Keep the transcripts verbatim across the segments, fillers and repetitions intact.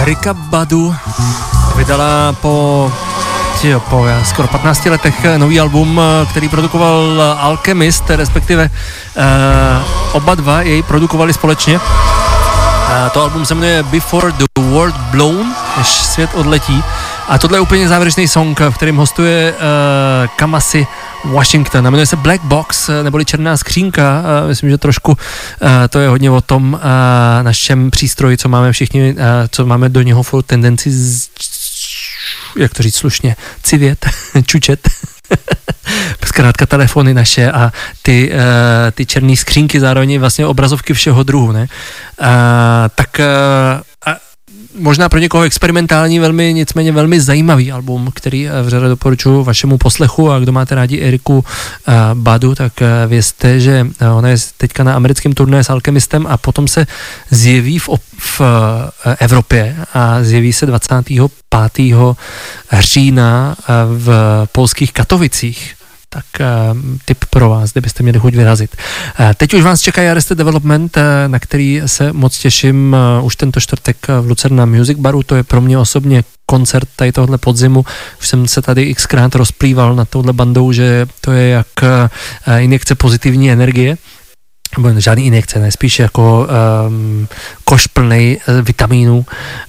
Erykah Badu vydala po, tyjo, po skoro patnácti letech nový album, který produkoval Alchemist, respektive uh, oba dva jej produkovali společně. Uh, to album se jmenuje Before the World Blown, než svět odletí. A tohle je úplně závěrečný song, v kterém hostuje uh, Kamasi Washington. A jmenuje se Black Box, neboli černá skřínka. Uh, myslím, že trošku uh, to je hodně o tom uh, našem přístroji, co máme všichni, uh, co máme do něho furt tendenci z, jak to říct slušně, civět, čučet. Zkrátka telefony naše a ty, uh, ty černé skřínky, zároveň vlastně obrazovky všeho druhu, ne? Uh, tak uh, možná pro někoho experimentální, velmi, nicméně velmi zajímavý album, který vřele doporučuji vašemu poslechu, a kdo máte rádi Eriku uh, Badu, tak uh, vězte, že uh, ona je teďka na americkém turné s Alchemistem a potom se zjeví v, v uh, Evropě a zjeví se dvacátého pátého října uh, v polských Katovicích. Tak uh, tip pro vás, kdybyste měli chuť vyrazit. Uh, teď už vás čeká Arrested Development, uh, na který se moc těším uh, už tento čtvrtek v Lucerna Music Baru. To je pro mě osobně koncert tady tohle podzimu. Už jsem se tady xkrát rozplýval nad touhle bandou, že to je jak uh, injekce pozitivní energie. Žádný injekce, ne, spíš jako um, koš plnej uh, vitamínů.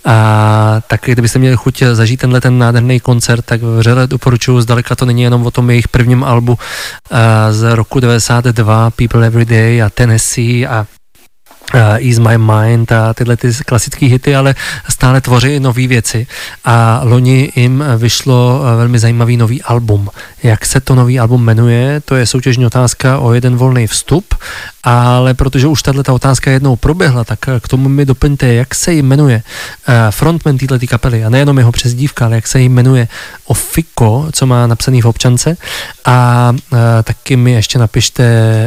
A tak kdybyste měli chuť zažít tenhle ten nádherný koncert, tak vřele doporučuji, zdaleka to není jenom o tom jejich prvním albu uh, z roku devadesát dva, People Every Day a Tennessee a Uh, Ease My Mind a tyhle ty klasické hity, ale stále tvoří nové věci. A loni jim vyšlo uh, velmi zajímavý nový album. Jak se to nový album jmenuje, to je soutěžní otázka o jeden volný vstup, ale protože už tato otázka jednou proběhla, tak k tomu mi doplňte, jak se jim jmenuje uh, frontman této kapely, a nejenom jeho přezdívka, ale jak se jim jmenuje Ofiko, co má napsaný v občance, a uh, taky mi ještě napište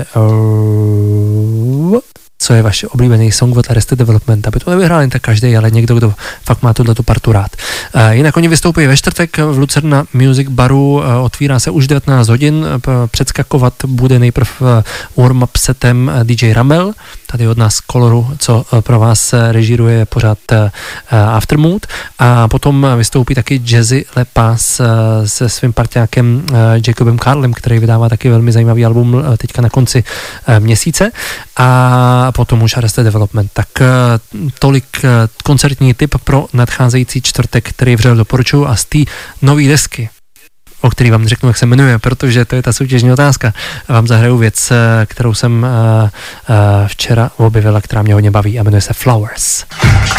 uh, co je vaše oblíbený song od Arrested Development, aby to nevyhrál jen tak každý, ale někdo, kdo fakt má tuto partu rád. Uh, jinak oni vystoupí ve čtvrtek v Lucerna Music Baru, uh, otvírá se už devatenáct hodin, předskakovat bude nejprv uh, warm-up setem uh, D J Ramel, tady od nás Koloru, co uh, pro vás uh, režíruje pořád uh, Aftermood, a potom uh, vystoupí taky Jazzy Lepas uh, se svým parťákem uh, Jacobem Carlem, který vydává taky velmi zajímavý album uh, teďka na konci uh, měsíce, a potom už Arrested Development. Tak uh, tolik uh, koncertní tip pro nadcházející čtvrtek, který vřele doporučuji, a z té nový desky, o který vám řeknu, jak se jmenuje, protože to je ta soutěžní otázka, vám zahraju věc, kterou jsem uh, uh, včera objevila, která mě hodně baví, a jmenuje se Flowers.